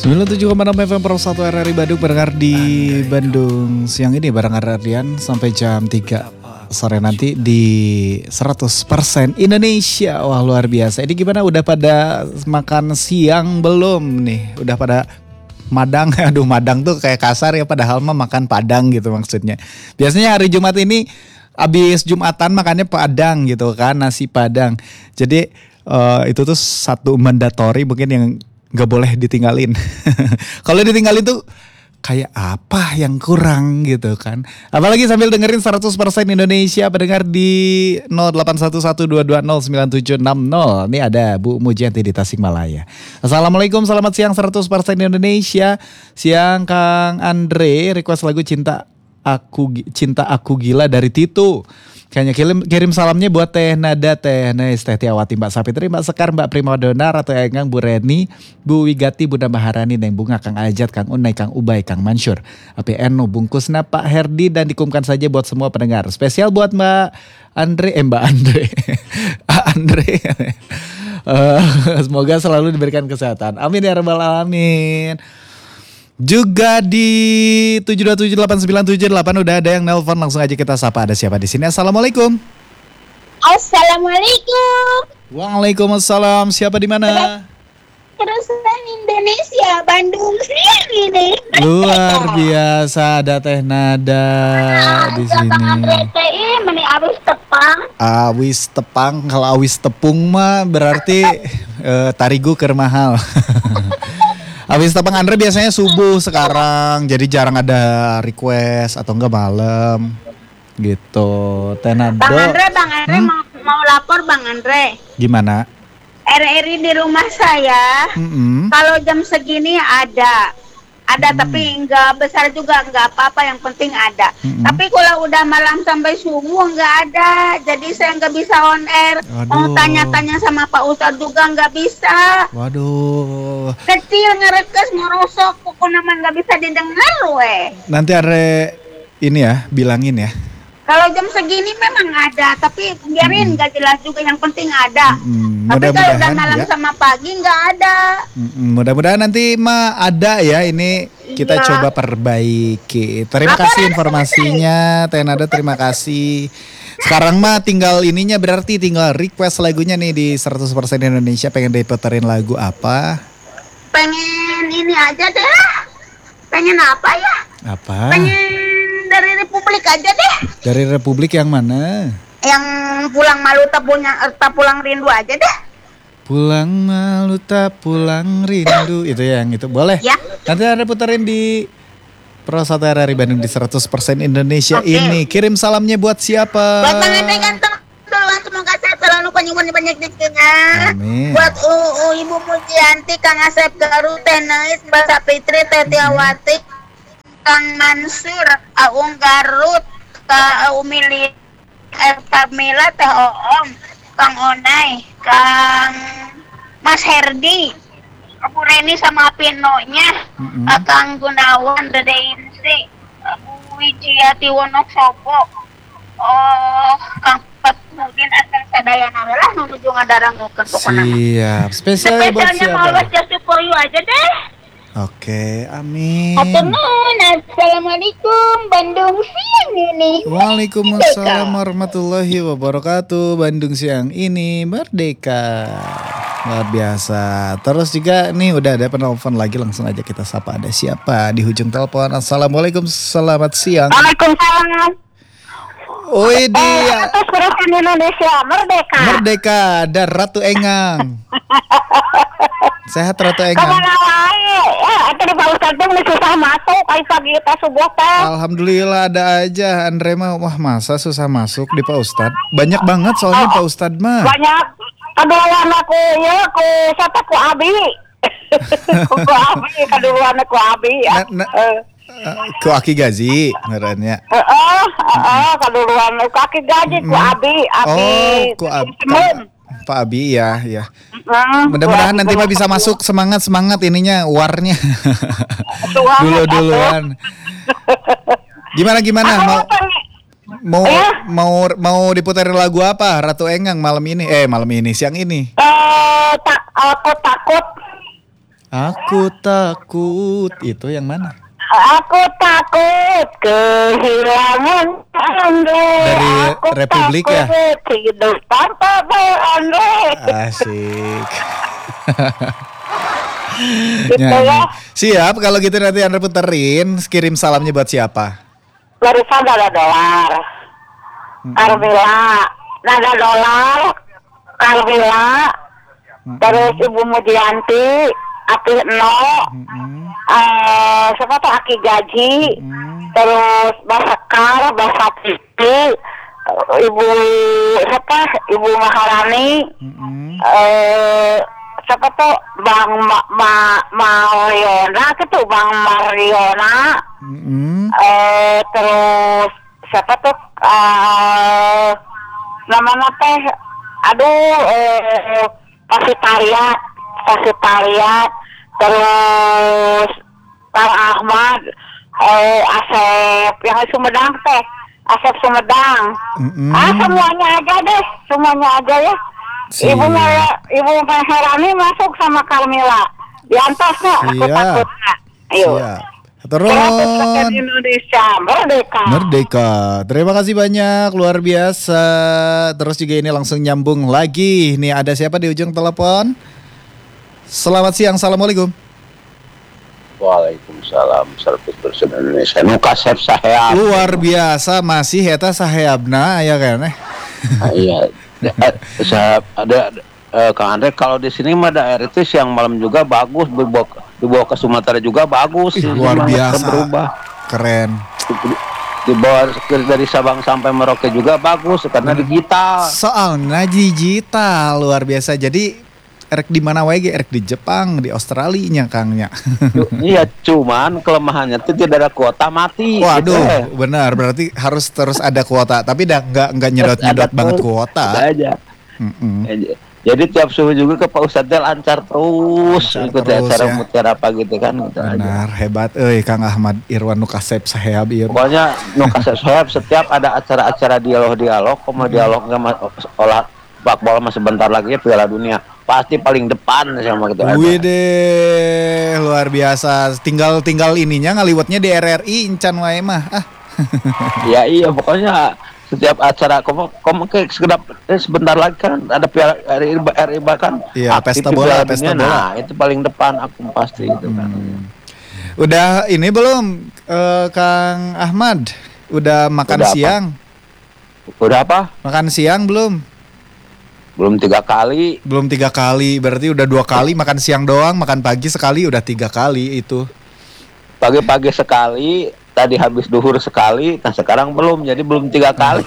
97,6 FM Pro 1 RRI Bandung berdengar di Bandung siang ini bareng Ardian sampai jam 3 sore nanti di 100% Indonesia. Wah luar biasa. Ini gimana, udah pada makan siang belum nih? Udah pada madang? Aduh, madang tuh kayak kasar ya, padahal mah makan padang gitu maksudnya. Biasanya hari Jumat ini abis Jumatan makannya padang gitu kan, nasi padang. Jadi itu tuh satu mandatory mungkin yang gak boleh ditinggalin. Kalau ditinggalin tuh kayak apa yang kurang gitu kan. Apalagi sambil dengerin 100% Indonesia pendengar di 081122209760. Ini ada Bu Mujianti di Tasikmalaya. Assalamualaikum, selamat siang 100% Indonesia. Siang Kang Andre, request lagu Cinta Aku Gila dari Tito. Kayaknya kirim salamnya buat Teh Nada, Teh Nes, Teh Tiawati, Mbak Sapitri, Mbak Sekar, Mbak Primadona, Ratu Engang, Bu Reni, Bu Wigati, Bunda Maharani, Neng Bunga, Kang Ajat, Kang Unai, Kang Ubay, Kang Mansur, APNO, Bungkusna, Pak Herdi, dan dikumkan saja buat semua pendengar. Spesial buat Mbak Andre. Semoga selalu diberikan kesehatan. Amin ya rabbal alamin. Juga di 7278978 udah ada yang nelpon, langsung aja kita sapa. Ada siapa di sini? Assalamualaikum. Assalamualaikum. Waalaikumsalam. Siapa di mana? Terusan Indonesia, Bandung siang ini. Luar biasa, ada Teh Nada di sini. Meni awis tepang. Awis tepang, kalau awis tepung mah berarti tarigu keur mahal. Abis tepang Andre biasanya subuh sekarang, jadi jarang ada request atau enggak malam gitu. Tenado. Bang Andre mau lapor Bang Andre. Gimana? RRI di rumah saya. Kalau jam segini ada tapi enggak besar juga, enggak apa-apa, yang penting ada. Tapi kalau udah malam sampai subuh enggak ada, jadi saya enggak bisa on air. Mau tanya-tanya sama Pak Ustadz juga enggak bisa. Waduh. Kecil ngerekes ngerosok, pokoknya enggak bisa didengar weh. Nanti ada ini ya, bilangin ya. Kalau jam segini memang ada, tapi biarin nggak jelas juga, yang penting ada. Tapi kalau udah malam ya, sama pagi nggak ada. Mudah-mudahan nanti mah ada ya, ini kita coba perbaiki. Terima kasih informasinya, Tenada, terima kasih. Sekarang mah tinggal ininya, berarti tinggal request lagunya nih di 100% Indonesia. Pengen diputerin lagu apa? Pengen ini aja deh. Pengen apa ya? Apa? Pengen dari Republik aja deh. Dari Republik yang mana? Yang pulang malu tak pulang rindu aja deh. Pulang malu tak pulang rindu. Itu yang itu boleh ya. Nanti ada puterin di Pro 1 RRI Bandung di 100% Indonesia ini. Kirim salamnya buat siapa? Buat Bang Andre ganteng. Semoga sehat selalu, banyak rezekinya. Amin. Buat Ibu Mujianti, Kang Asep Garut, Teh Nais, Mbak Sapitri, Teh Tiawati, Kang Mansur, Aung Garut, Kak Umili, Kamila, Teh Oom, Kang Onai, Kang Mas Herdi, Bu Reni sama Pinonya, Kang Gunawan, Dede Insi, Bu Wijiati Wonosobo, Kang Mungkin akan sadayana lah menuju ngadarang ngukeun pokona. Siap. Spesialnya buat siapa? Mawas just for you aja deh. Oke, amin. Assalamualaikum, Bandung siang ini. Waalaikumsalam warahmatullahi wabarakatuh. Bandung siang ini merdeka. Luar biasa. Terus juga nih udah ada penelpon lagi, langsung aja kita sapa. Ada siapa di ujung telepon? Assalamualaikum, selamat siang. Waalaikumsalam. Oi dia. Atas Perusahaan Indonesia merdeka. Merdeka dan Ratu Engang. Sehat Ratu Engang. Kemana wae? Tadi Pak Ustadz tuh susah masuk, pagi kita subuh teh. Alhamdulillah ada aja. Andre mah wah masa susah masuk di Pak Ustadz. Banyak banget soalnya Pak Ustadz mah. Banyak. Keduluan aku ya, ku siapa ku Abi. Keduluan aku Abi ya. Ku Aki Gazi ngarannya. Keduluan ku Aki Gazi ku Abi. Oh, ku Pak Abi ya. Mudah-mudahan nanti mah bisa masuk, semangat ininya warnya. Duluan. Gimana mau diputerin lagu apa Ratu Engang malam ini siang ini? Aku takut. Aku takut itu yang mana? Aku takut kehilangan Andre. Dari Aku Republik ya? takut hidup tanpa Andre. Asik. Gitu ya. Nyanyi. Siap, kalau gitu nanti Anda puterin, kirim salamnya buat siapa? Barusan ada dolar. Carmila, nada dolar, Carmila, terus Ibu Mujianti, Aki No, siapa tuh Aki Gaji, terus Basekar, Basatiti, Ibu siapa, Ibu Maharani, siapa tuh Bang Mariona, gitu Bang Mariona, terus siapa tuh namanya teh Pasitariat terus Kang Ahmad Asep yang Sumedang teh Asep Sumedang semuanya aja ya. Ibu Maharani masuk sama Carmila di antasnya aku takutnya. Ayo. Turun. Indonesia Merdeka. Terima kasih banyak, luar biasa. Terus juga ini langsung nyambung lagi. Nih ada siapa di ujung telepon? Selamat siang, assalamualaikum. Waalaikumsalam. Servis Person Indonesia. Nukasep Saheab. Luar biasa, masih eta saheabna ya kan? Iya. Ada Kang Andre, kalau di sini mah daerah itu siang malam juga bagus, dibawa ke Sumatera juga bagus. Luar biasa. Berubah. Keren. Dibawa dari Sabang sampai Merauke juga bagus karena digital. Soalnya digital luar biasa. Jadi erek di mana wae erek di Jepang, di Australia nya Kangnya. Iya, cuman kelemahannya itu tidak ada kuota mati. Waduh, gitu. benar. Berarti harus terus ada kuota. Tapi nggak nyedot banget kuota. Aja. Jadi tiap subuh juga ke Pak Ustadz lancar terus ikuti acara mutiara pagi gitu kan. Benar, hebat Kang Ahmad Irwan Nukasep Saheab ieu. Pokoknya Nukasep Saheab setiap ada acara-acara dialog, dialog olah sepak bola masih bentar lagi ya Piala Dunia. Pasti paling depan sama gitu. Wih deh, luar biasa. Tinggal ininya ngaliwatnya di RRI encan wae mah. Iya pokoknya setiap acara kayak sebentar lagi kan ada Piala RI bahkan iya, pesta bola. Nah itu paling depan aku pasti itu kan. Udah ini belum Kang Ahmad udah makan siang? Udah apa? Makan siang belum? Belum 3 kali. Belum 3 kali, berarti udah 2 kali makan siang doang, makan pagi sekali udah 3 kali itu. Pagi-pagi sekali. Tadi habis duhur sekali, nah sekarang belum, jadi belum 3 kali.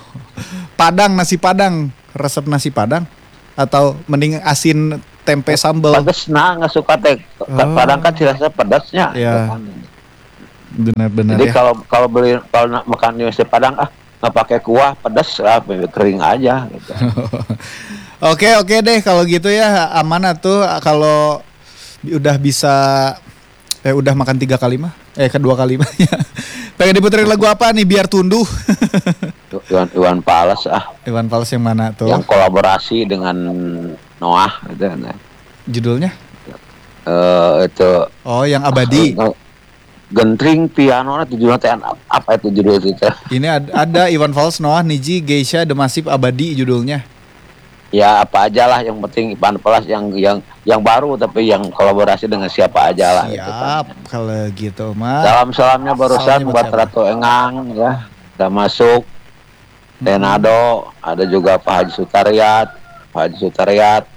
Nasi padang, resep nasi padang atau mending asin tempe sambal. Pedas nggak suka teh. Padang kan dirasa pedasnya. Ya. Benar-benar. Jadi ya. kalau makan di nasi padang nggak pakai kuah, pedas kering aja. Gitu. Oke deh kalau gitu ya aman tuh kalau udah bisa. Udah makan 3 kali mah. Kedua kali mah ya. Pengen diputerin lagu apa nih biar tunduh? Iwan Fals Iwan Fals yang mana tuh? Yang kolaborasi dengan Noah gitu. Judulnya? Itu. Oh, yang abadi. Gentring piano tujuannya apa itu judul itu? Ini ada Iwan Fals, Noah, Niji, Geisha, The Massive, Abadi judulnya. Ya apa aja lah, yang penting Iwan Fals yang baru tapi yang kolaborasi dengan siapa aja lah. Siap, gitu kan. Kalau gitu mah. Salam-salamnya barusan buat Ratu Engang ya, udah masuk. Tenado, ada juga Pak Haji Sutariat.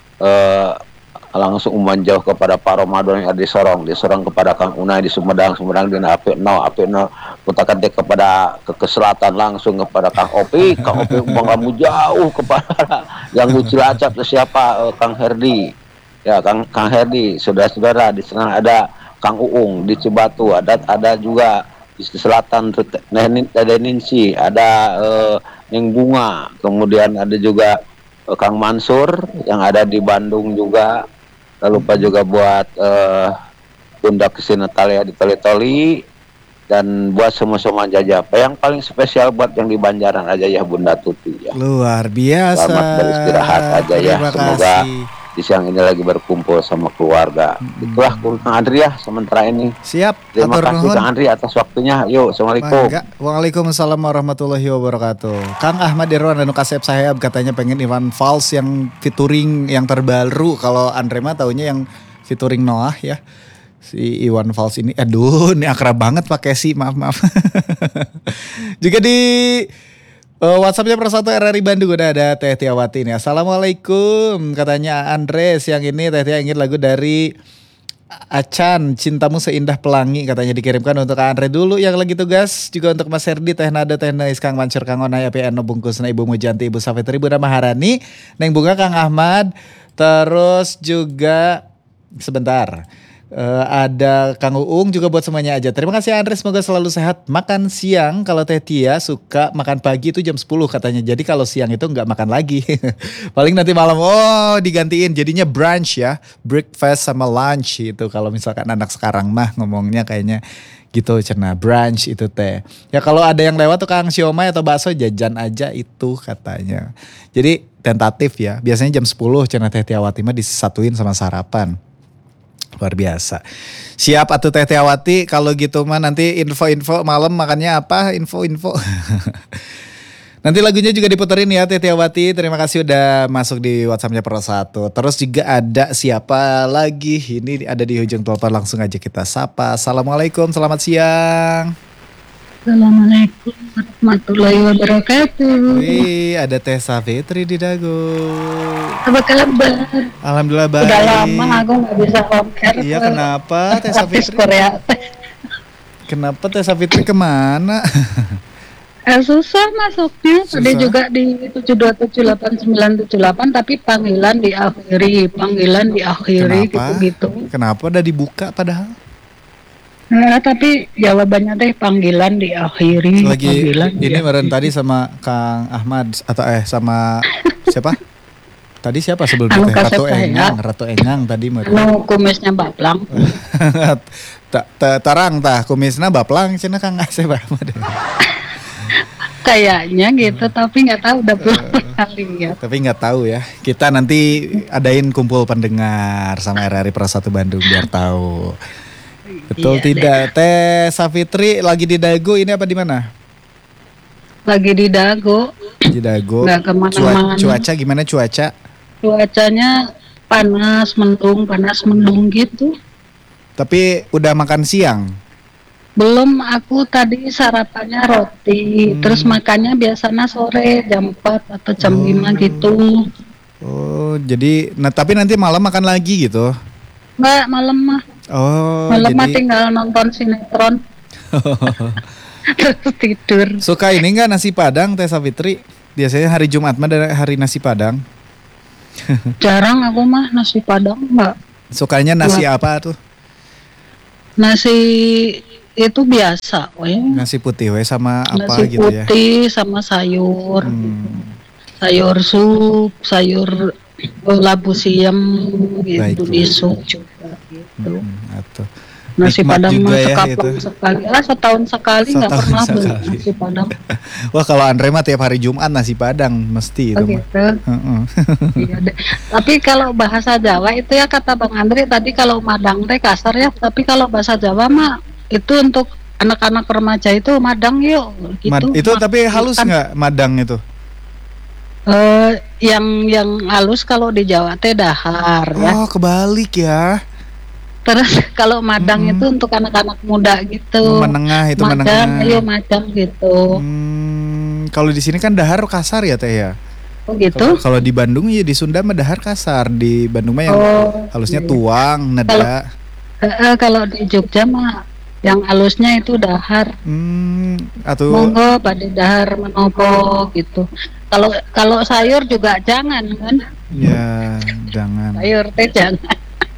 Langsung memanjau kepada Pak Ramadan yang ada di Sorong kepada Kang Unai di Sumedang di Apik No, putakan ke selatan langsung kepada Kang Opi kamu jauh kepada yang Cilacap siapa Kang Herdi ya Kang Herdi, saudara-saudara di sana ada Kang Uung di Cibatu, ada juga di selatan ada Ninsi, ada Neng Bunga, kemudian ada juga Kang Mansur yang ada di Bandung juga. Tak lupa juga buat Bunda Kesi Natalia di Toli-Toli, dan buat semua jajah. Yang paling spesial buat yang di Banjaran aja ya Bunda Tuti ya. Luar biasa. Selamat beristirahat aja ya. Semoga di siang ini lagi berkumpul sama keluarga. Itulah Kang Andri ya sementara ini. Siap. Terima Atur kasih nuhun. Kang Andri atas waktunya. Yuk, assalamualaikum. Mangga. Waalaikumsalam warahmatullahi wabarakatuh. Kang Ahmad Irwan anu kasep sayap katanya pengen Iwan Fals yang featuring yang terbaru. Kalau Andre mah taunya yang featuring Noah ya. Si Iwan Fals ini ini akrab banget pakai si maaf. Juga di WhatsAppnya Persatu RRI Bandung udah ada Teh Tiawati nih. Assalamualaikum katanya Andres yang ini Teh Tia ingin lagu dari Acan Cintamu Seindah Pelangi katanya dikirimkan untuk Andre dulu yang lagi tugas, juga untuk Mas Herdi, Teh Nada, Teh Nais, Kang Mansur, Kang Onay, APN bungkusna Ibu Mujanti, Ibu Safitri, Bunda Maharani, Neng Bunga, Kang Ahmad, terus juga sebentar. Ada Kang Uung juga buat semuanya aja. Terima kasih Andre, semoga selalu sehat. Makan siang kalau Teh Tia suka makan pagi itu jam 10 katanya. Jadi kalau siang itu nggak makan lagi. Paling nanti malam digantiin jadinya brunch ya. Breakfast sama lunch itu kalau misalkan anak sekarang mah ngomongnya kayaknya gitu cenah brunch itu teh. Ya kalau ada yang lewat tuh Kang siomay atau bakso jajan aja itu katanya. Jadi tentatif ya. Biasanya jam 10 cenah Teh Tiawati mah disatuin sama sarapan. Luar biasa. Siap atuh Teh Tiawati, kalau gitu mah nanti info-info malam makannya apa, info-info. Nanti lagunya juga diputerin ya Teh Tiawati. Terima kasih udah masuk di WhatsAppnya Persatu. Terus juga ada siapa lagi? Ini ada di ujung telepon, langsung aja kita sapa. Assalamualaikum, selamat siang. Assalamualaikum warahmatullahi wabarakatuh. Wih, ada Teh Safitri di dagu. Apa kabar? Alhamdulillah baik. Udah lama aku nggak bisa compare. Iya, kenapa Teh artis Safitri? Korea. Kenapa Teh Safitri kemana? Susah masuknya. Susah. Tadi juga di 7278978 tapi panggilan diakhiri Kenapa? gitu. Kenapa udah dibuka padahal? Nah, tapi jawabannya teh panggilan diakhiri. Lagi panggilan ini diakhiri. meren tadi sama Kang Ahmad atau sama siapa? Tadi siapa sebelumnya? Anu Teh? kasep Ratu Engang tadi meren. Anu kumisnya baplang. Tarang tah kumisna baplang cenah Kang Asep Ahmad. Kayaknya gitu, tapi nggak tahu udah belum kali ya. Tapi nggak tahu ya. Kita nanti adain kumpul pendengar sama RRI Persatu Bandung biar tahu. Betul Iya, tidak? Teh Safitri lagi di Dago ini apa di mana? Lagi di Dago. Di Dago. Nggak kemana-mana. Cuaca gimana cuaca? Cuacanya panas mendung gitu. Tapi udah makan siang? Belum, aku tadi sarapannya roti, terus makannya biasanya sore jam 4 atau jam 5 gitu. Oh, jadi tapi nanti malam makan lagi gitu? Nggak, malam mah. Oh, Malam mah jadi tinggal nonton sinetron. Terus tidur. suka ini enggak nasi Padang Teh Safitri? Biasanya hari Jumat mah ada hari nasi Padang. Jarang aku mah nasi Padang, Mbak. Sukanya nasi apa tuh? Nasi itu biasa, weh. Nasi putih sama apa Nasi gitu ya? putih sama sayur. Sayur sup, sayur labu siam gitu, Baik. isuk juga gitu. Atau Nasi nikmat Padang juga mah ya sekaplong itu. sekali. Setahun sekali nggak Setahun pernah beli sekali. nasi Padang. Wah, kalau Andre mah tiap hari Jumat nasi Padang mesti itu Oh mah. gitu. Heeh. Iya deh. Tapi kalau bahasa Jawa itu ya kata Bang Andre tadi kalau madang teh kasar ya. Tapi kalau bahasa Jawa mah itu untuk anak-anak remaja itu madang yuk gitu. Itu tapi halus Kan, nggak madang itu? yang halus kalau di Jawa teh dahar ya. Oh, kebalik ya. Terus kalau madang itu untuk anak-anak muda gitu. Menengah itu madang, menengah. ayo madang gitu. Kalau di sini kan dahar kasar ya Teh ya. Oh gitu. Kalau di Bandung ya di Sunda mah dahar kasar, di Bandung mah yang halusnya iya. tuang, neda. Kalau di Jogja mah yang halusnya itu dahar. Atau Monggo pada dahar menopo gitu. Kalau sayur juga jangan kan. ya jangan. Sayur teh jangan.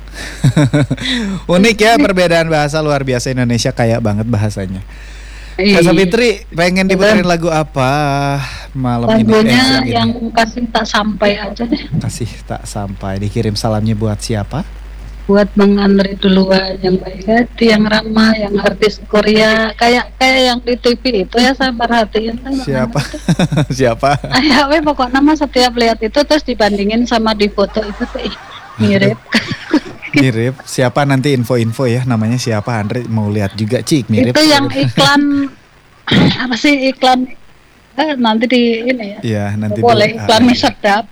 Unik ya perbedaan bahasa, luar biasa. Indonesia kaya banget bahasanya. Iya. Kak Fitri pengen diputerin lagu apa malam ini? Lagunya siang ini? yang kasih tak sampai aja deh. Kasih tak sampai. Dikirim salamnya buat siapa? Buat Bang Andre duluan yang baik hati, yang ramah, yang artis Korea, kayak yang di TV itu ya saya perhatiin tuh. Siapa? Siapa? Ayah, pokoknya mah setiap lihat itu terus dibandingin sama di foto itu tuh, mirip. Mirip. Siapa nanti info-info ya, namanya siapa Andre mau lihat juga Cik mirip. Itu yang iklan apa sih iklan nanti di ini ya. Iya, nanti boleh iklan mie sedap.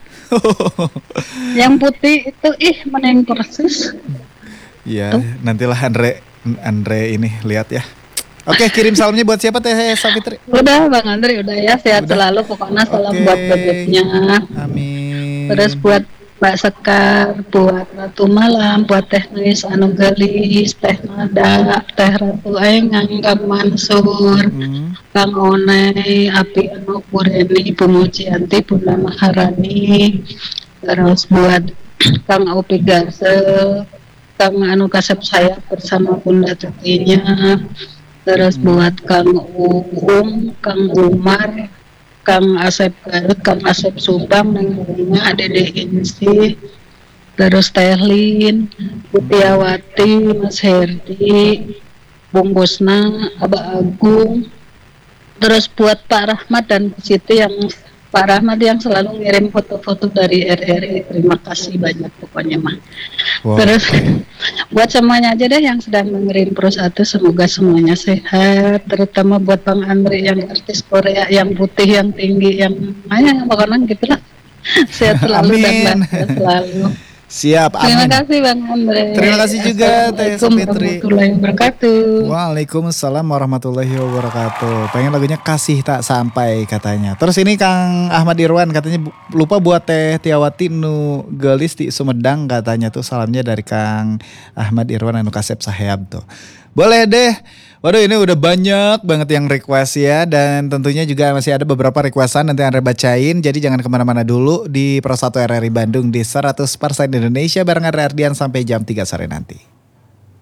Yang putih itu mending persis. Iya, nantilah Andre ini lihat ya. Oke, kirim salamnya buat siapa Teh Savitri? Udah Bang Andre, udah ya, sehat selalu pokoknya. Salam buat bebeknya. Amin. Terus buat Mbak Sekar, buat Ratu Malam, buat Teh Nuis Anu Gelis, Teh Nada, Teh Ratu Engang, Kang Mansur, Kang Onei, Api Anu Pureni, Ibu Mujianti, Bunda Maharani. Terus buat Kang Opi Garsel, Kang Anu Kasep saya bersama Bunda Tutinya. Terus buat Kang Uung, Kang Umar, Kang Asep Garut, Kang Asep Subang, Neng Bunga, Dede Insi, terus Tehlin, Putiawati, Mas Herdi, Bung Busna, Aba Agung, terus buat Pak Rahmat dan Siti yang Pak Rahmat yang selalu ngirim foto-foto dari RRI, terima kasih banyak pokoknya mah. Wow. Terus buat semuanya aja deh yang sedang dengerin Pro 1, semoga semuanya sehat, terutama buat Bang Andre yang artis Korea yang putih, yang tinggi, yang pokoknya gitulah. Sehat selalu dan bahagia selalu. Siap, amin. Terima kasih Bang Andre. Terima kasih juga Teh Savitri. Warahmatullahi wabarakatuh. Waalaikumsalam warahmatullahi wabarakatuh. Pengen lagunya Kasih Tak Sampai katanya. Terus ini Kang Ahmad Irwan katanya lupa buat Teh Tiawati Nu Gelis di Sumedang katanya tuh, salamnya dari Kang Ahmad Irwan anu kasep saheab tuh. Boleh deh. Waduh, ini udah banyak banget yang request ya. Dan tentunya juga masih ada beberapa requestan nanti Andre bacain. Jadi jangan kemana-mana dulu di Pro 1 RRI Bandung di 100% Indonesia bareng Andre Ardian sampai jam 3 sore nanti.